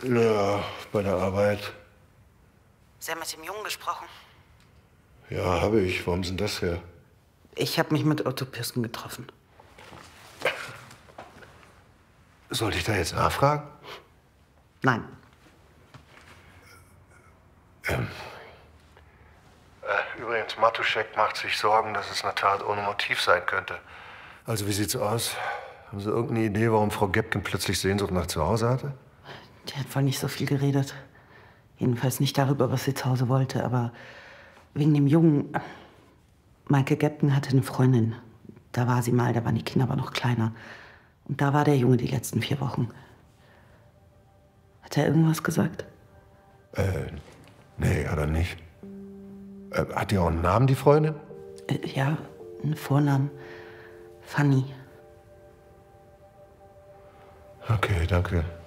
Ja, bei der Arbeit. Sie haben mit dem Jungen gesprochen? Ja, habe ich. Warum sind das her? Ich habe mich mit Otto Pirsten getroffen. Sollte ich da jetzt nachfragen? Nein. Übrigens, Matuschek macht sich Sorgen, dass es eine Tat ohne Motiv sein könnte. Also, wie sieht's aus? Haben Sie irgendeine Idee, warum Frau Gebken plötzlich Sehnsucht nach zu Hause hatte? Der hat wohl nicht so viel geredet. Jedenfalls nicht darüber, was sie zu Hause wollte, aber wegen dem Jungen. Maike Gebken hatte eine Freundin. Da war sie mal, da waren die Kinder aber noch kleiner. Und da war der Junge die letzten 4 Wochen. Hat er irgendwas gesagt? Nee, hat er nicht. Hat die auch einen Namen, die Freundin? Ja, einen Vornamen. Fanny. Okay, danke.